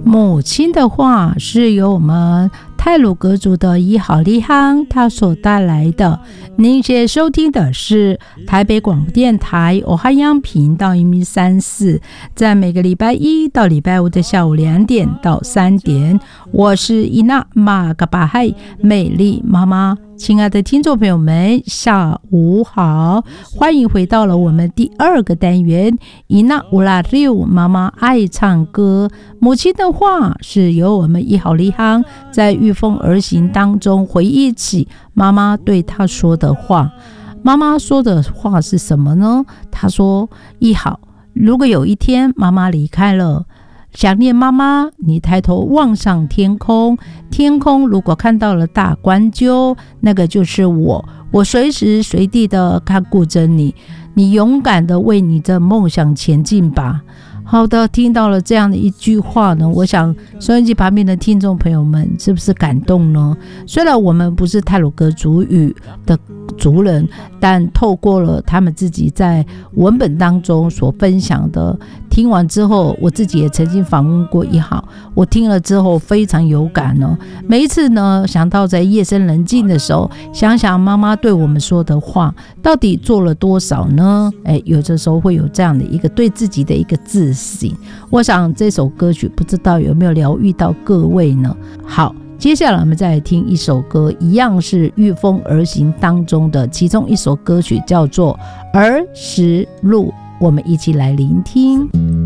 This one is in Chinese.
母亲的话是由我们太鲁阁族的一好利夯他所带来的。您现在收听的是台北广播电台欧哈央频道134，在每个礼拜一到礼拜五的下午2点到3点，我是伊娜玛嘎巴嗨美丽妈妈。亲爱的听众朋友们，下午好，欢迎回到了我们第2个单元伊娜乌拉六妈妈爱唱歌。母亲的话是由我们一好利夯在御风而行当中回忆起妈妈对他说的话。妈妈说的话是什么呢？她说，一好，如果有一天妈妈离开了，想念妈妈，你抬头望上天空，天空如果看到了大冠鸠，那个就是我随时随地的看顾着你，你勇敢的为你的梦想前进吧。好的，听到了这样的一句话呢，我想收音机旁边的听众朋友们是不是感动呢？虽然我们不是太鲁阁族语的族人，但透过了他们自己在文本当中所分享的，听完之后，我自己也曾经访问过一好，我听了之后非常有感哦。每一次呢，想到在夜深人静的时候，想想妈妈对我们说的话，到底做了多少呢？有的时候会有这样的一个对自己的一个自省。我想这首歌曲不知道有没有疗愈到各位呢？好，接下来我们再来听一首歌，一样是御风而行当中的其中一首歌曲，叫做儿时路，我们一起来聆听。